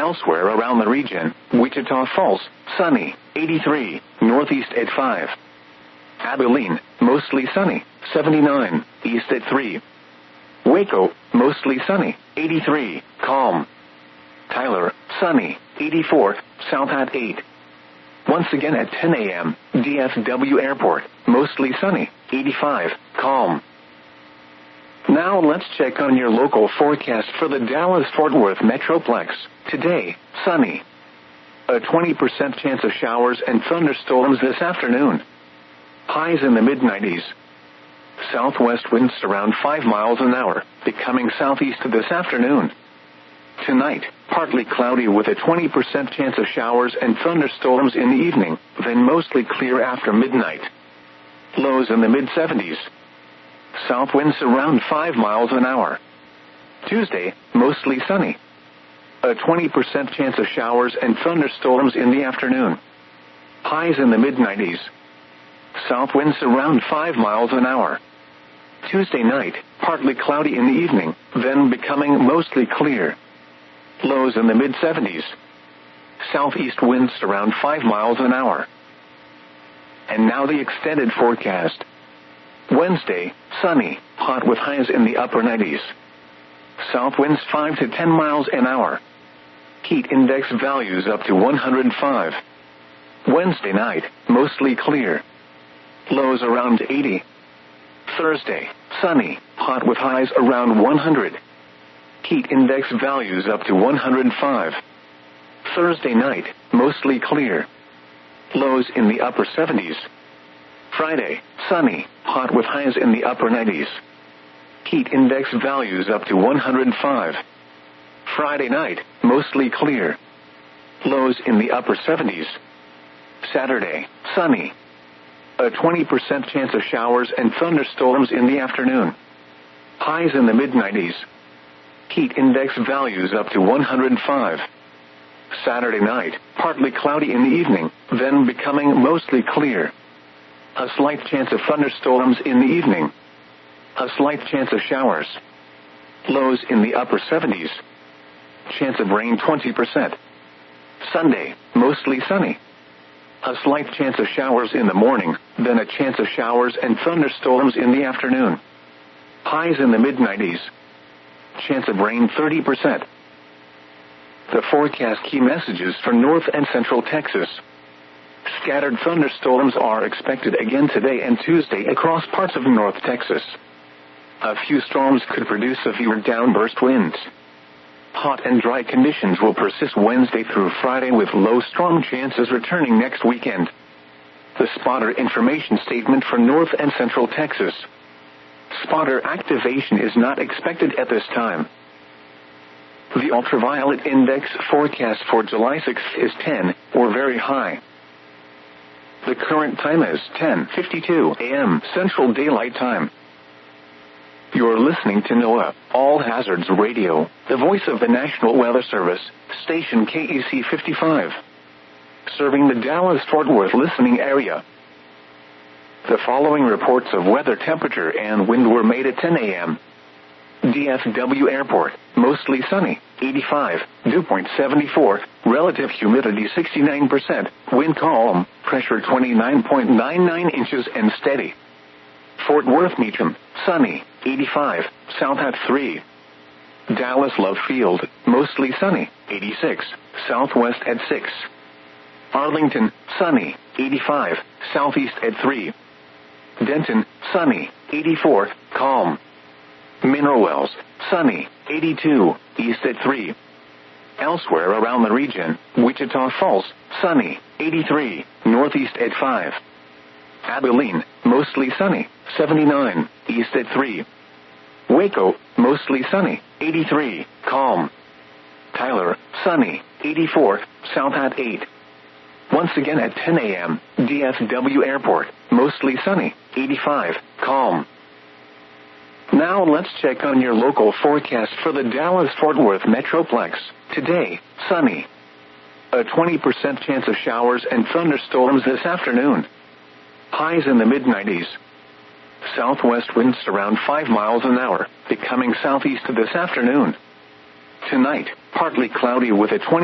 Elsewhere around the region, Wichita Falls, sunny, 83, northeast at 5. Abilene, mostly sunny, 79, east at 3. Waco, mostly sunny, 83, calm. Tyler, sunny, 84, south at 8. Once again at 10 a.m., DFW Airport, mostly sunny, 85, calm. Now let's check on your local forecast for the Dallas-Fort Worth Metroplex. Today, sunny. A 20% chance of showers and thunderstorms this afternoon. Highs in the mid-90s. Southwest winds around 5 miles an hour, becoming southeast this afternoon. Tonight, partly cloudy with a 20% chance of showers and thunderstorms in the evening, then mostly clear after midnight. Lows in the mid-70s. South winds around 5 miles an hour. Tuesday, mostly sunny. A 20% chance of showers and thunderstorms in the afternoon. Highs in the mid-90s. South winds around 5 miles an hour. Tuesday night, partly cloudy in the evening, then becoming mostly clear. Lows in the mid-70s. Southeast winds around 5 miles an hour. And now the extended forecast. Wednesday, sunny, hot with highs in the upper 90s. South winds 5 to 10 miles an hour. Heat index values up to 105. Wednesday night, mostly clear. Lows around 80. Thursday, sunny, hot with highs around 100. Heat index values up to 105. Thursday night, mostly clear. Lows in the upper 70s. Friday, sunny, hot with highs in the upper 90s. Heat index values up to 105. Friday night, mostly clear. Lows in the upper 70s. Saturday, sunny. A 20% chance of showers and thunderstorms in the afternoon. Highs in the mid-90s. Heat index values up to 105. Saturday night, partly cloudy in the evening, then becoming mostly clear. A slight chance of thunderstorms in the evening. A slight chance of showers. Lows in the upper 70s. Chance of rain 20%. Sunday, mostly sunny. A slight chance of showers in the morning, then a chance of showers and thunderstorms in the afternoon. Highs in the mid-90s. Chance of rain 30%. The forecast key messages for North and Central Texas. Scattered thunderstorms are expected again today and Tuesday across parts of North Texas. A few storms could produce severe downburst winds. Hot and dry conditions will persist Wednesday through Friday with low storm chances returning next weekend. The spotter information statement for North and Central Texas. Spotter activation is not expected at this time. The ultraviolet index forecast for July 6th is 10, or very high. The current time is 10:52 a.m. Central Daylight Time. You're listening to NOAA, All Hazards Radio, the voice of the National Weather Service, station KEC 55. Serving the Dallas-Fort Worth listening area. The following reports of weather temperature and wind were made at 10 a.m. DFW Airport, mostly sunny, 85, dew point 74, relative humidity 69%, wind calm, pressure 29.99 inches and steady. Fort Worth Meacham, sunny, 85, south at 3. Dallas Love Field, mostly sunny, 86, southwest at 6. Arlington, sunny, 85, southeast at 3. Denton, sunny, 84, calm. Mineral Wells, sunny, 82, east at 3. Elsewhere around the region, Wichita Falls, sunny, 83, northeast at 5. Abilene, mostly sunny, 79, east at 3. Waco, mostly sunny, 83, calm. Tyler, sunny, 84, south at 8. Once again at 10 a.m., DFW Airport, mostly sunny, 85, calm. Now let's check on your local forecast for the Dallas-Fort Worth Metroplex. Today, sunny. A 20% chance of showers and thunderstorms this afternoon. Highs in the mid-90s. Southwest winds around 5 miles an hour, becoming southeast this afternoon. Tonight, partly cloudy with a 20